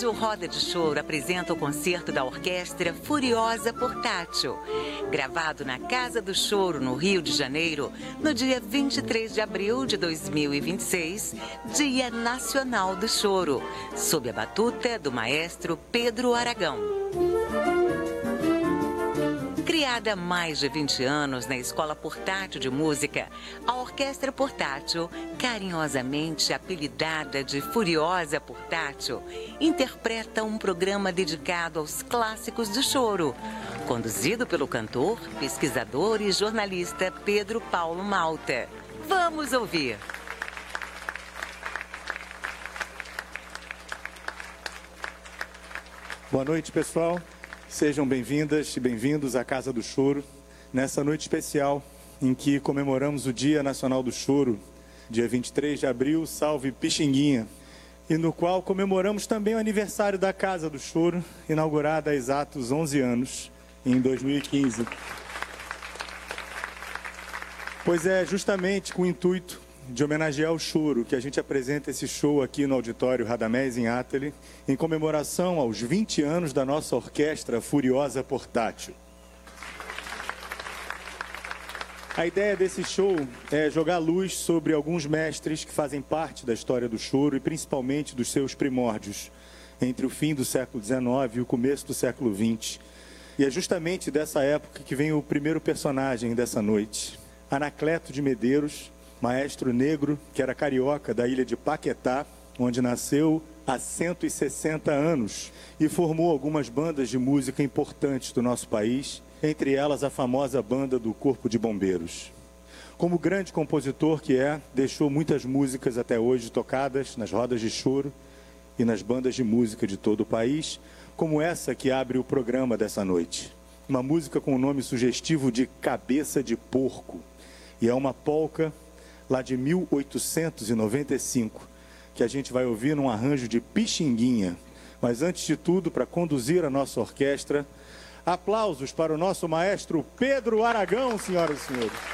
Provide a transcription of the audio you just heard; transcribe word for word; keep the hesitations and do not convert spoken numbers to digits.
Hoje o Roda de Choro apresenta o concerto da Orquestra Furiosa Portátil, gravado na Casa do Choro, no Rio de Janeiro, no dia vinte e três de abril de dois mil e vinte e seis, Dia Nacional do Choro, sob a batuta do maestro Pedro Aragão. Criada há mais de vinte anos na Escola Portátil de Música, a Orquestra Portátil, carinhosamente apelidada de Furiosa Portátil, interpreta um programa dedicado aos clássicos do choro, conduzido pelo cantor, pesquisador e jornalista Pedro Paulo Malta. Vamos ouvir! Boa noite, pessoal. Sejam bem-vindas e bem-vindos à Casa do Choro, nessa noite especial em que comemoramos o Dia Nacional do Choro, dia vinte e três de abril, salve Pixinguinha, e no qual comemoramos também o aniversário da Casa do Choro, inaugurada há exatos onze anos, em dois mil e quinze. Pois é justamente com o intuito de homenagear o choro que a gente apresenta esse show aqui no Auditório Radamés em Ateli, em comemoração aos vinte anos da nossa Orquestra Furiosa Portátil. A ideia desse show é jogar luz sobre alguns mestres que fazem parte da história do choro e principalmente dos seus primórdios, entre o fim do século dezenove e o começo do século vinte. E é justamente dessa época que vem o primeiro personagem dessa noite, Anacleto de Medeiros, maestro negro que era carioca da ilha de Paquetá, onde nasceu há cento e sessenta anos e formou algumas bandas de música importantes do nosso país, entre elas a famosa banda do Corpo de Bombeiros. Como grande compositor que é, deixou muitas músicas até hoje tocadas nas rodas de choro e nas bandas de música de todo o país, como essa que abre o programa dessa noite. Uma música com o nome sugestivo de Cabeça de Porco, e é uma polca lá de mil oitocentos e noventa e cinco, que a gente vai ouvir num arranjo de Pixinguinha. Mas antes de tudo, para conduzir a nossa orquestra, aplausos para o nosso maestro Pedro Aragão, senhoras e senhores.